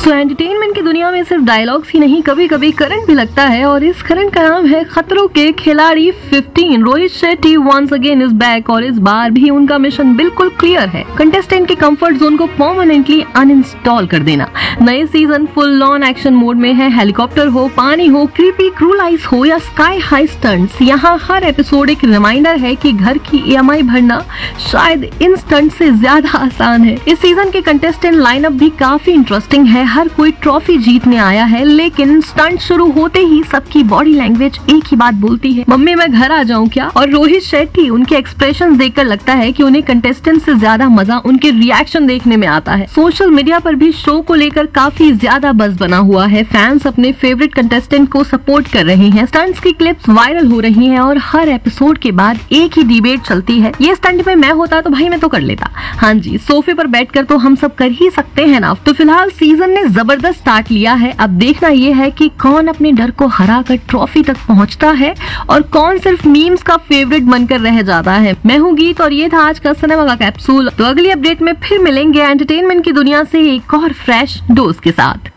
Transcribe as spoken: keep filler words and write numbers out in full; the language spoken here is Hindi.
सो एंटरटेनमेंट की दुनिया में सिर्फ डायलॉग्स ही नहीं, कभी कभी करंट भी लगता है और इस करंट का नाम है खतरों के खिलाड़ी fifteen. Rohit Shetty once again is back और इस बार भी उनका मिशन बिल्कुल क्लियर है, कंटेस्टेंट के कंफर्ट जोन को परमानेंटली अनइंस्टॉल कर देना। नए season full on action mode में है, हेलीकॉप्टर हो, पानी हो, क्रीपी क्रूल आइस हो या स्काई हाई स्टंट्स, यहाँ हर एपिसोड एक रिमाइंडर है कि घर की ई एम आई भरना शायद इन स्टंट से ज्यादा आसान है। इस सीजन के कंटेस्टेंट लाइनअप भी काफी इंटरेस्टिंग है, हर कोई ट्रॉफी जीतने आया है, लेकिन स्टंट शुरू होते ही सबकी बॉडी लैंग्वेज एक ही बात बोलती है, मम्मी मैं घर आ जाऊं क्या। और रोहित शेट्टी, उनके एक्सप्रेशन देखकर लगता है कि उन्हें कंटेस्टेंट से ज्यादा मजा उनके रिएक्शन देखने में आता है। सोशल मीडिया पर भी शो को लेकर काफी ज्यादा बज़ बना हुआ है, फैंस अपने फेवरेट कंटेस्टेंट को सपोर्ट कर रहे हैं, स्टंट्स की क्लिप्स वायरल हो रही हैं और हर एपिसोड के बाद एक ही डिबेट चलती है, ये स्टंट में मैं होता तो भाई मैं तो कर लेता। हाँ जी, सोफे पर बैठकर तो हम सब कर ही सकते हैं ना। तो फिलहाल सीजन ने जबरदस्त स्टार्ट लिया है, अब देखना ये है कि कौन अपने डर को हराकर ट्रॉफी तक पहुंचता है और कौन सिर्फ मीम्स का फेवरेट बनकर रह जाता है। मैं हूँ गीत और ये था आज का सिनेमा का कैप्सूल। तो अगली अपडेट में फिर मिलेंगे एंटरटेनमेंट की दुनिया से एक और फ्रेश डोज के साथ।